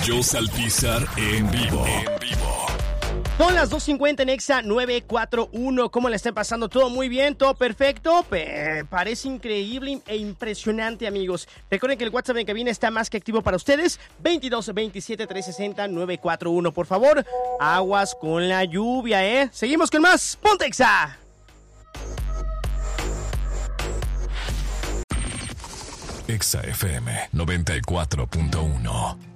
Joss Alpizar en vivo. Son las 2:50 en Exa 941. ¿Cómo le están pasando? ¿Todo muy bien? ¿Todo perfecto? Parece increíble e impresionante, amigos. Recuerden que el WhatsApp en cabina está más que activo para ustedes. 22 27 360 941. Por favor, aguas con la lluvia, ¿eh? Seguimos con más. ¡Ponte Exa! Exa FM 94.1.